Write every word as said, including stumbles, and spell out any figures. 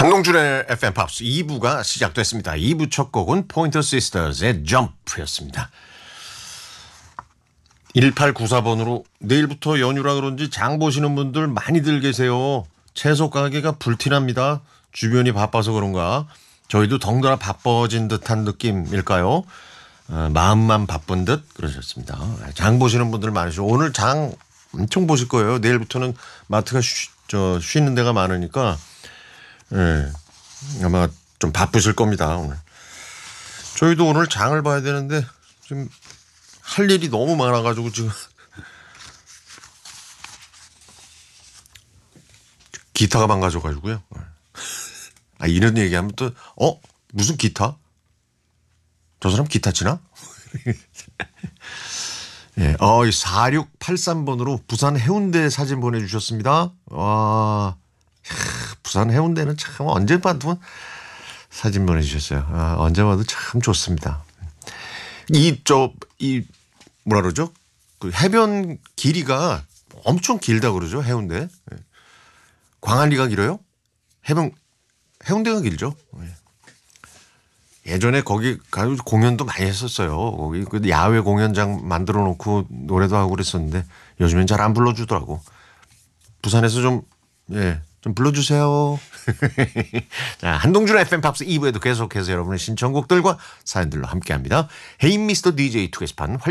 한동준의 에프엠 팝스 이 부가 시작됐습니다. 이 부 첫 곡은 포인터 시스터즈의 점프였습니다. 일팔구사 번으로 내일부터 연휴라 그런지 장 보시는 분들 많이들 계세요. 채소 가게가 불티납니다. 주변이 바빠서 그런가 저희도 덩달아 바빠진 듯한 느낌일까요? 어, 마음만 바쁜 듯 그러셨습니다. 장 보시는 분들 많으시죠. 오늘 장 엄청 보실 거예요. 내일부터는 마트가 쉬, 저, 쉬는 데가 많으니까 예, 아마 좀 바쁘실 겁니다. 오늘 저희도 오늘 장을 봐야 되는데 지금 할 일이 너무 많아가지고 지금 기타가 망가져가지고요. 아, 이런 얘기하면 또 어? 무슨 기타? 저 사람 기타 치나? 예, 어, 사육팔삼 번으로 부산 해운대 사진 보내주셨습니다. 와, 부산 해운대는 참 언제 봐도 사진 보내주셨어요. 아, 언제 봐도 참 좋습니다. 이, 저, 이, 뭐라 그러죠? 그 해변 길이가 엄청 길다 그러죠. 해운대. 광안리가 길어요? 해변, 해운대가 길죠. 예전에 거기 가서 공연도 많이 했었어요. 거기 그 야외 공연장 만들어 놓고 노래도 하고 그랬었는데 요즘엔 잘 안 불러주더라고. 부산에서 좀, 예, 좀 불러주세요. 자, 한동준의 에프엠 팝스 이 부에도 계속해서 여러분의 신청곡들과 사연들로 함께 합니다. 헤이 미스터 디제이 투게시판